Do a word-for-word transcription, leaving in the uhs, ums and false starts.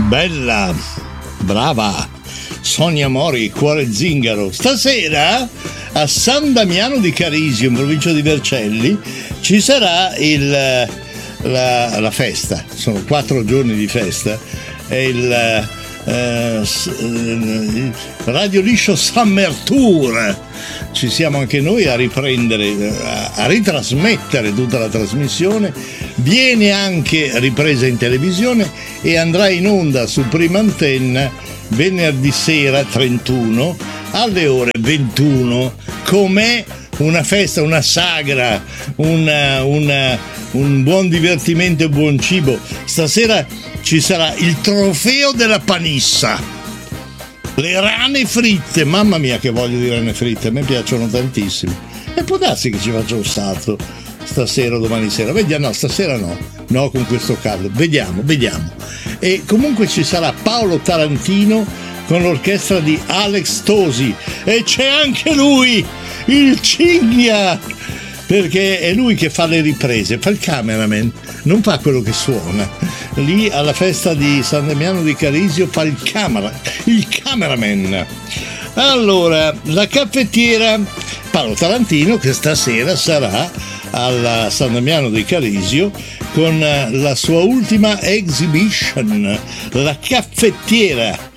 Bella, brava, Sonia Mori, Cuore Zingaro. Stasera a San Damiano di Carisio, in provincia di Vercelli, ci sarà il, la, la festa. Sono quattro giorni di festa. È il, eh, il Radio Liscio Summer Tour. Ci siamo anche noi a riprendere, a, a ritrasmettere tutta la trasmissione. Viene anche ripresa in televisione e andrà in onda su Prima Antenna venerdì sera trentuno alle ore ventuno. Com'è una festa, una sagra, una, una, un buon divertimento e buon cibo. Stasera ci sarà il trofeo della panissa. Le rane fritte, mamma mia che voglio di rane fritte, a me piacciono tantissimo. E può darsi che ci faccia un salto stasera o domani sera. Vediamo, no, stasera no, no con questo caldo. Vediamo, vediamo. E comunque ci sarà Paolo Tarantino con l'orchestra di Alex Tosi. E c'è anche lui, il Ciglia, perché è lui che fa le riprese, fa il cameraman, non fa quello che suona. Lì alla festa di San Damiano di Carisio fa il camera, il cameraman. Allora, la caffettiera Paolo Tarantino, che stasera sarà alla San Damiano di Carisio con la sua ultima exhibition, la caffettiera.